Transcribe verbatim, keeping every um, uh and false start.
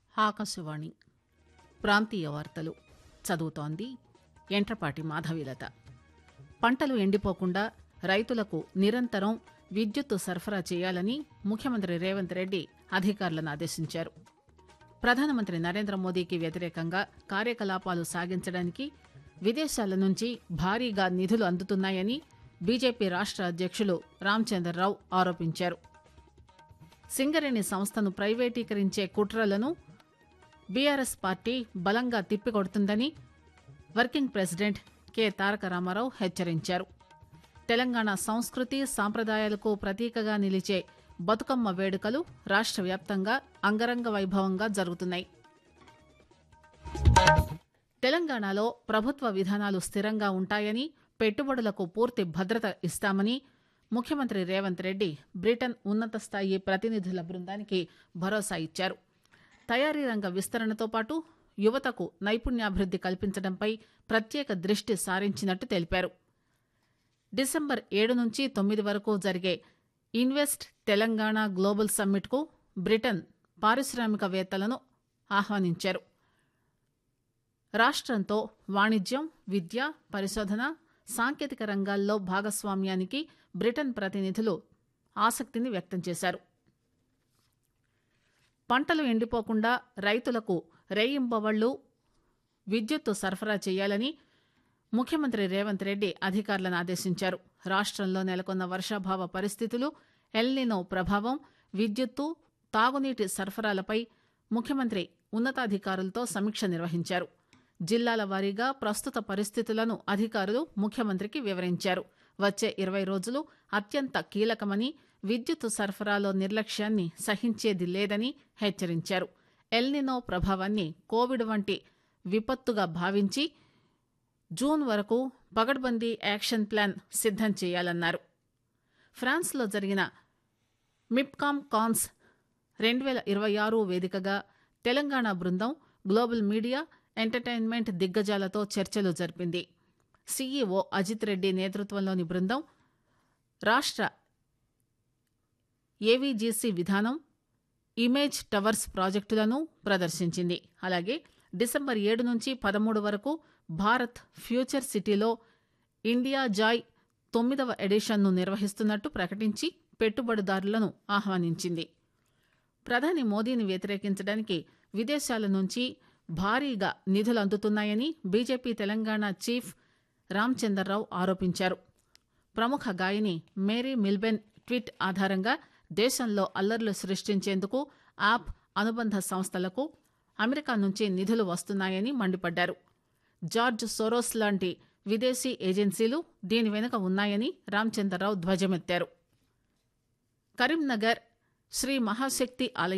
ఆకాశవాణి ప్రాంతీయ వార్తలు చదువుతోంది ఎంట్రపాటి మాధవీలత. పంటలు ఎండిపోకుండా రైతులకు నిరంతరం విద్యుత్తు సరఫరా చేయాలని ముఖ్యమంత్రి రేవంత్ రెడ్డి అధికారులను ఆదేశించారు. ప్రధానమంత్రి నరేంద్ర మోదీకి వ్యతిరేకంగా కార్యకలాపాలు సాగించడానికి విదేశాల నుంచి భారీగా నిధులు అందుతున్నాయని బీజేపీ రాష్ట అధ్యక్షులు రామచంద్రరావు ఆరోపించారు. సింగరేణి సంస్థను ప్రైవేటీకరించే కుట్రలను బీఆర్ఎస్ పార్టీ బలంగా తిప్పికొడుతుందని వర్కింగ్ ప్రెసిడెంట్ కె తారక రామారావు హెచ్చరించారు. తెలంగాణ సంస్కృతి సాంప్రదాయాలకు ప్రతీకగా నిలిచే బతుకమ్మ వేడుకలు రాష్ట వ్యాప్తంగా అంగరంగ వైభవంగా జరుగుతున్నాయి. తెలంగాణలో ప్రభుత్వ విధానాలు స్థిరంగా ఉంటాయని, పెట్టుబడులకు పూర్తి భద్రత ఇస్తామని ముఖ్యమంత్రి రేవంత్ రెడ్డి బ్రిటన్ ఉన్నత స్థాయి ప్రతినిధుల బృందానికి భరోసా ఇచ్చారు. తయారీ రంగ విస్తరణతో పాటు యువతకు నైపుణ్యాభివృద్ది కల్పించడంపై ప్రత్యేక దృష్టి సారించినట్టు తెలిపారు. డిసెంబర్ ఏడు నుంచి తొమ్మిది వరకు జరిగే ఇన్వెస్ట్ తెలంగాణ గ్లోబల్ సమ్మిట్ కు బ్రిటన్ పారిశ్రామికవేత్తలను ఆహ్వానించారు. రాష్ట్రంతో వాణిజ్యం, విద్య, పరిశోధన, సాంకేతిక రంగాల్లో భాగస్వామ్యానికి బ్రిటన్ ప్రతినిధులు ఆసక్తిని వ్యక్తం చేశారు. పంటలు ఎండిపోకుండా రైతులకు రేయింబవళ్లు విద్యుత్తు సరఫరా చేయాలని ముఖ్యమంత్రి రేవంత్ రెడ్డి అధికారులను ఆదేశించారు. రాష్ట్రంలో నెలకొన్న వర్షాభావ పరిస్థితులు, ఎల్నినో ప్రభావం, విద్యుత్తు, తాగునీటి సరఫరాలపై ముఖ్యమంత్రి ఉన్నతాధికారులతో సమీక్ష నిర్వహించారు. జిల్లాల వారీగా ప్రస్తుత పరిస్థితులను అధికారులు ముఖ్యమంత్రికి వివరించారు. వచ్చే ఇరవై రోజులు అత్యంత కీలకమని, విద్యుత్తు సరఫరాలో నిర్లక్ష్యాన్ని సహించేది లేదని హెచ్చరించారు. ఎల్నినో ప్రభావాన్ని కోవిడ్ వంటి విపత్తుగా భావించి జూన్ వరకు పగడ్బందీ యాక్షన్ ప్లాన్ సిద్దం చేయాలన్నారు. ఫ్రాన్స్లో జరిగిన మిప్కామ్ కాన్స్ రెండు వేల ఇరవై ఆరు వేదికగా తెలంగాణ బృందం గ్లోబల్ మీడియా, ఎంటర్టైన్మెంట్ దిగ్గజాలతో చర్చలు జరిపింది. సీఈఓ అజిత్ రెడ్డి నేతృత్వంలోని బృందం రాష్ట్ర ఏవీజీసీ విధానం, ఇమేజ్ టవర్స్ ప్రాజెక్టులను ప్రదర్శించింది. అలాగే డిసెంబర్ ఏడు నుంచి పదమూడు వరకు భారత్ ఫ్యూచర్ సిటీలో ఇండియా జాయ్ తొమ్మిదవ ఎడిషన్ను నిర్వహిస్తున్నట్టు ప్రకటించి పెట్టుబడిదారులను ఆహ్వానించింది. ప్రధాని మోదీని వ్యతిరేకించడానికి విదేశాల నుంచి భారీగా నిధులు అందుతున్నాయని బీజేపీ తెలంగాణ చీఫ్ రామచంద్రరావు ఆరోపించారు. ప్రముఖ గాయని మేరీ మిల్బెన్ ట్వీట్ ఆధారంగా దేశంలో అల్లర్లు సృష్టించేందుకు యాప్ అనుబంధ సంస్థలకు అమెరికా నుంచి నిధులు వస్తున్నాయని మండిపడ్డారు. జార్జ్ సోరోస్ లాంటి విదేశీ ఏజెన్సీలు దీని వెనుక ఉన్నాయని రామచంద్రరావు ధ్వజమెత్తారు. కరీంనగర్ శ్రీ మహాశక్తి ఆలయం